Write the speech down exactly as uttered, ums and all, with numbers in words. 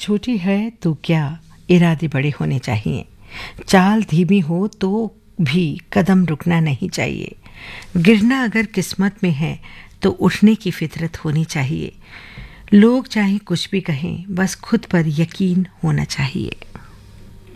छोटी है तो क्या, इरादे बड़े होने चाहिए। चाल धीमी हो तो भी कदम रुकना नहीं चाहिए। गिरना अगर किस्मत में है तो उठने की फितरत होनी चाहिए। लोग चाहे कुछ भी कहें, बस खुद पर यकीन होना चाहिए।